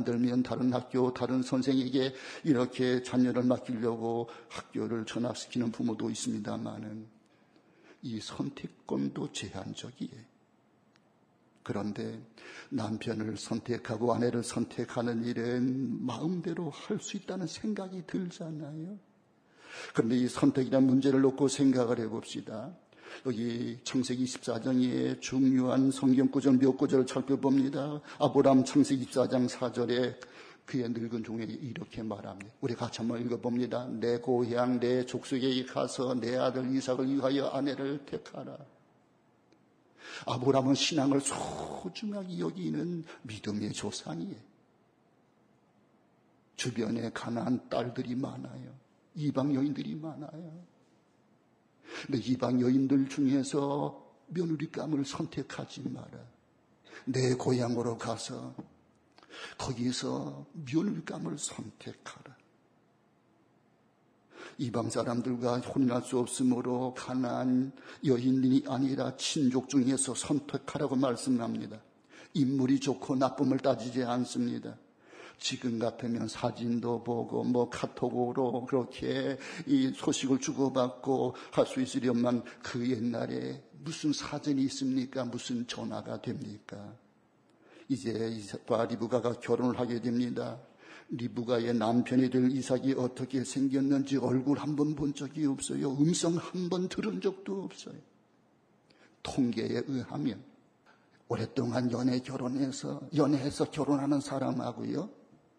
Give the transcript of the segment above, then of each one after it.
들면 다른 학교, 다른 선생에게 이렇게 자녀를 맡기려고 학교를 전학시키는 부모도 있습니다만은 이 선택권도 제한적이에요. 그런데 남편을 선택하고 아내를 선택하는 일은 마음대로 할 수 있다는 생각이 들잖아요. 그런데 이 선택이라는 문제를 놓고 생각을 해봅시다. 여기 창세기 24장의 중요한 성경구절 몇 구절을 살펴봅니다. 아브라함 창세기 24장 4절에 그의 늙은 종에 이렇게 말합니다. 우리 같이 한번 읽어봅니다. 내 고향 내 족속에 가서 내 아들 이삭을 위하여 아내를 택하라. 아브라함은 신앙을 소중하게 여기는 믿음의 조상이에요. 주변에 가난한 딸들이 많아요. 이방 여인들이 많아요. 근데 이방 여인들 중에서 며느리감을 선택하지 마라. 내 고향으로 가서 거기서 며느리감을 선택하라. 이방 사람들과 혼인할 수 없으므로 가난한 여인이 아니라 친족 중에서 선택하라고 말씀합니다. 인물이 좋고 나쁨을 따지지 않습니다. 지금 같으면 사진도 보고 카톡으로 그렇게 이 소식을 주고받고 할 수 있으려면 그 옛날에 무슨 사진이 있습니까? 무슨 전화가 됩니까? 이제 이삭과 리브가가 결혼을 하게 됩니다. 리브가의 남편이 될 이삭이 어떻게 생겼는지 얼굴 한 번 본 적이 없어요. 음성 한 번 들은 적도 없어요. 통계에 의하면 오랫동안 연애해서 결혼하는 사람하고요,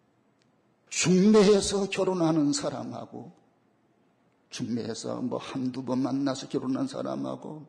중매해서 결혼하는 사람하고, 중매해서 한두 번 만나서 결혼한 사람하고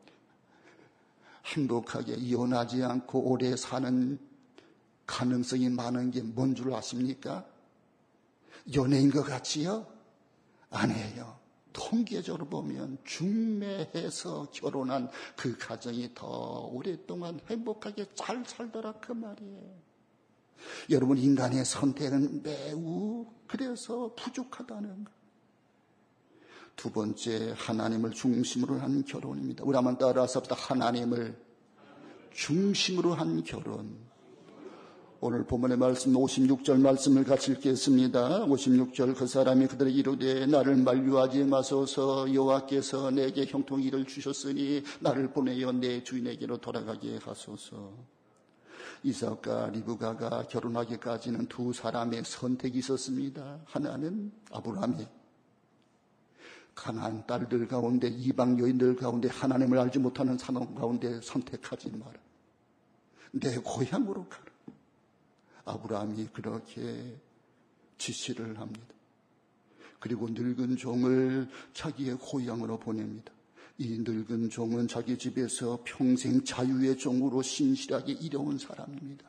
행복하게 이혼하지 않고 오래 사는 가능성이 많은 게 뭔 줄 아십니까? 연애인 것 같지요? 아니에요. 통계적으로 보면 중매해서 결혼한 그 가정이 더 오랫동안 행복하게 잘 살더라 그 말이에요. 여러분, 인간의 선택은 매우 그래서 부족하다는 거. 두 번째, 하나님을 중심으로 한 결혼입니다. 우리 한번 따라서 하나님을 중심으로 한 결혼. 오늘 본문의 말씀 56절 말씀을 같이 읽겠습니다. 56절 그 사람이 그들에게 이르되 나를 만류하지 마소서 여호와께서 내게 형통일을 주셨으니 나를 보내어 내 주인에게로 돌아가게 하소서. 이삭과 리브가가 결혼하기까지는 두 사람의 선택이 있었습니다. 하나는 아브라함이 가난한 딸들 가운데 이방 여인들 가운데 하나님을 알지 못하는 사람 가운데 선택하지 마라. 내 고향으로 가라. 아브라함이 그렇게 지시를 합니다. 그리고 늙은 종을 자기의 고향으로 보냅니다. 이 늙은 종은 자기 집에서 평생 자유의 종으로 신실하게 일해온 사람입니다.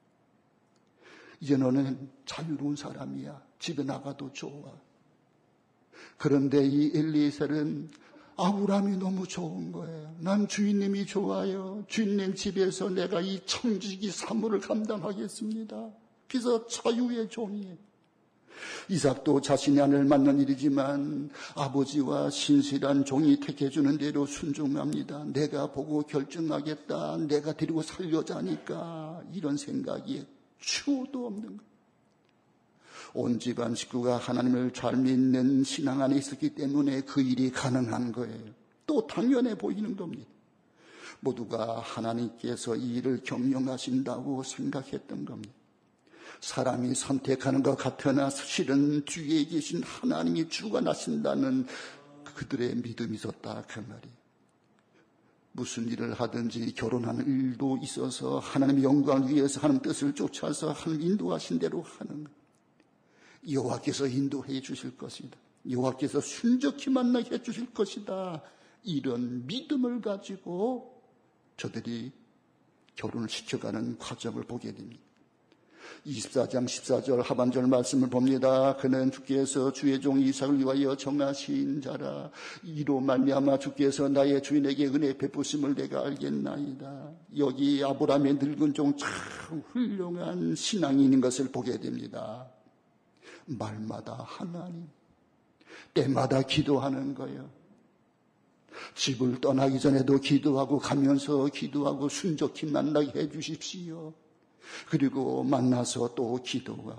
이제 너는 자유로운 사람이야. 집에 나가도 좋아. 그런데 이 엘리에셀은 아브라함이 너무 좋은 거예요. 난 주인님이 좋아요. 주인님 집에서 내가 이 청지기 사물을 감당하겠습니다. 그래서 자유의 종이에요. 이삭도 자신의 아내를 만난 일이지만 아버지와 신실한 종이 택해주는 대로 순종합니다. 내가 보고 결정하겠다. 내가 데리고 살려자니까 이런 생각이 추호도 없는 거예요. 온 집안 식구가 하나님을 잘 믿는 신앙 안에 있었기 때문에 그 일이 가능한 거예요. 또 당연해 보이는 겁니다. 모두가 하나님께서 이 일을 경영하신다고 생각했던 겁니다. 사람이 선택하는 것 같으나 실은 뒤에 계신 하나님이 주관하신다는 그들의 믿음이 있었다 그 말이에요. 무슨 일을 하든지 결혼하는 일도 있어서 하나님의 영광을 위해서 하나님 뜻을 쫓아서 하나님 인도하신 대로 하는 거예요. 여호와께서 인도해 주실 것이다. 여호와께서 순적히 만나게 해 주실 것이다. 이런 믿음을 가지고 저들이 결혼을 시켜가는 과정을 보게 됩니다. 24장 14절 하반절 말씀을 봅니다. 그는 주께서 주의 종 이삭을 위하여 정하신 자라. 이로 말미암아 주께서 나의 주인에게 은혜 베푸심을 내가 알겠나이다. 여기 아브라함의 늙은 종 참 훌륭한 신앙이 있는 것을 보게 됩니다. 말마다 하나님, 때마다 기도하는 거예요. 집을 떠나기 전에도 기도하고 가면서 기도하고 순적히 만나게 해 주십시오. 그리고 만나서 또 기도하고